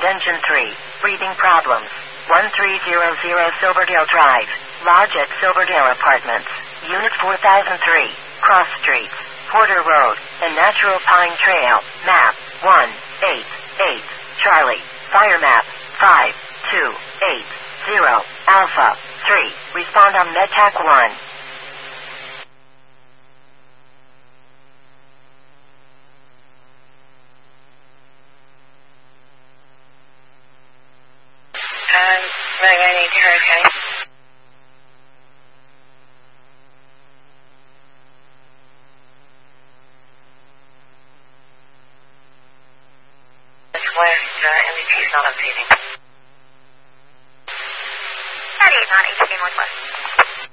Engine 3. Breathing problems. 1300 Silverdale Drive. Lodge at Silverdale Apartments. Unit 4003. Cross Streets. Porter Road. And Natural Pine Trail. Map 188. Charlie. Fire map 5280. Alpha 3. Respond on MedTac 1. Really gonna need her, okay? MVP is not updating. 38 on 18 Northwest.